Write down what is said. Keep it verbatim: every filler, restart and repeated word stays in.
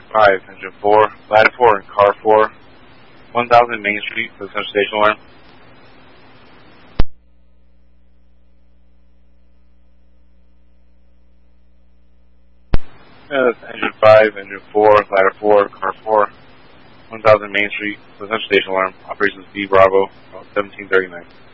five, engine four, ladder four, and car four, one thousand Main Street for the Central Station alarm. Uh, engine five, engine four, ladder four, car four, one thousand Main Street for the Central Station alarm. Operations B Bravo, seventeen thirty-nine.